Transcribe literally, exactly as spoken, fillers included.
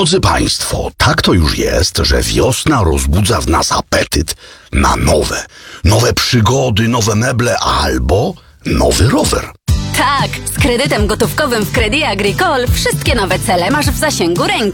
Drodzy Państwo, tak to już jest, że wiosna rozbudza w nas apetyt na nowe. Nowe przygody, nowe meble albo nowy rower. Tak, z kredytem gotówkowym w Crédit Agricole wszystkie nowe cele masz w zasięgu ręki.